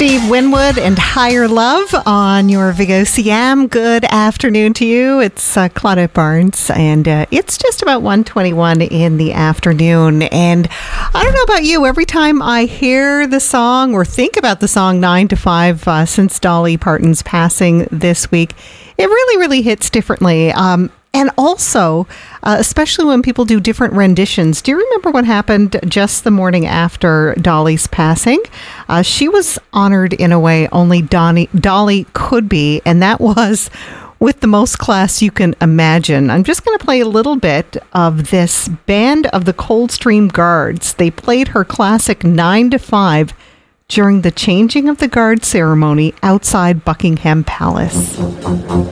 Steve Winwood and Higher Love on your VOCM. Good afternoon to you. It's Claudette Barnes, and it's just about 1:21 in the afternoon. And I don't know about you, every time I hear the song or think about the song 9 to 5 since Dolly Parton's passing this week, it really, really hits differently. And also, especially when people do different renditions. Do you remember what happened just the morning after Dolly's passing? She was honored in a way only Dolly could be, and that was with the most class you can imagine. I'm just going to play a little bit of this Band of the Coldstream Guards. They played her classic 9 to 5 during the changing of the guard ceremony outside Buckingham Palace.